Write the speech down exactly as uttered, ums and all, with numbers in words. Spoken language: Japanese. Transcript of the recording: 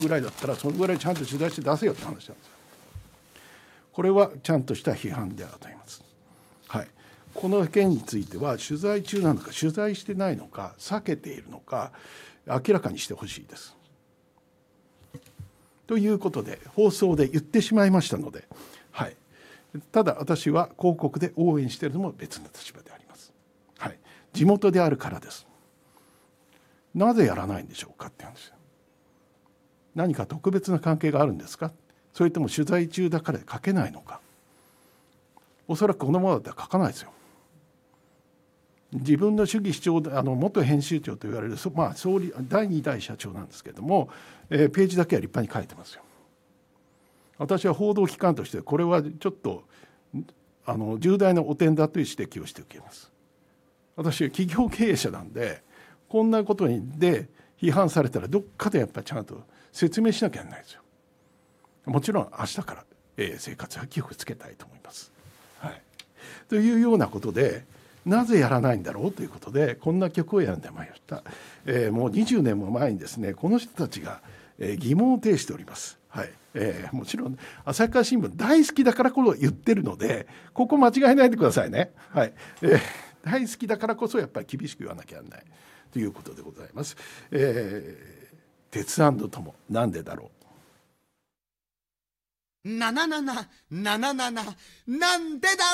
ぐらいだったらそのぐらいちゃんと取材して出せよって話なんですよ。これはちゃんとした批判であると思います。はい、この件については取材中なのか取材してないのか避けているのか明らかにしてほしいです。ということで放送で言ってしまいましたので、はい、ただ私は広告で応援しているのも別の立場であります。はい、地元であるからです。なぜやらないんでしょうかって話。何か特別な関係があるんですか。それとも取材中だから書けないのか。おそらくこのままだったら書かないですよ。自分の主義主張、あの元編集長と言われる、まあ、総理だいに代社長なんですけれども、えー、ページだけは立派に書いてますよ。私は報道機関としてこれはちょっとあの重大な汚点だという指摘をしておきます。私は企業経営者なんでこんなことにで批判されたらどっかでやっぱりちゃんと説明しなきゃいけないですよ。もちろん明日から、えー、生活は気をつけたいと思います。はい、というようなことでなぜやらないんだろうということでこんな曲を選んでまいりました。えー、もうにじゅうねんも前にですねこの人たちが、えー、疑問を呈しております。はい、えー、もちろん朝日新聞大好きだからこそ言ってるのでここ間違えないでくださいね。はい、えー、大好きだからこそやっぱり厳しく言わなきゃならないということでございます。えー、鉄&友なんでだろう。 なななななななななんでだ